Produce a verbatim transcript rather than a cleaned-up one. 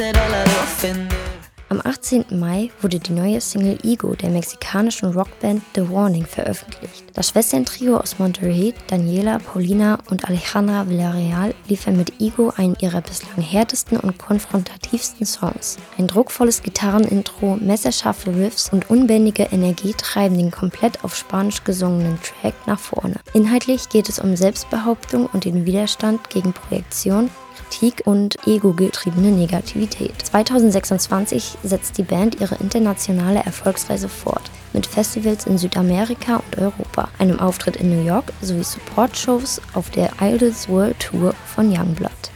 Am achtzehnten Mai wurde die neue Single Ego der mexikanischen Rockband The Warning veröffentlicht. Das Schwesterntrio aus Monterrey, Daniela, Paulina und Alejandra Villarreal, liefern mit Ego einen ihrer bislang härtesten und konfrontativsten Songs. Ein druckvolles Gitarrenintro, messerscharfe Riffs und unbändige Energie treiben den komplett auf Spanisch gesungenen Track nach vorne. Inhaltlich geht es um Selbstbehauptung und den Widerstand gegen Projektion, Kritik und ego-getriebene Negativität. zweitausendsechsundzwanzig setzt die Band ihre internationale Erfolgsreise fort, mit Festivals in Südamerika und Europa, einem Auftritt in New York sowie Support-Shows auf der Idols World Tour von Youngblood.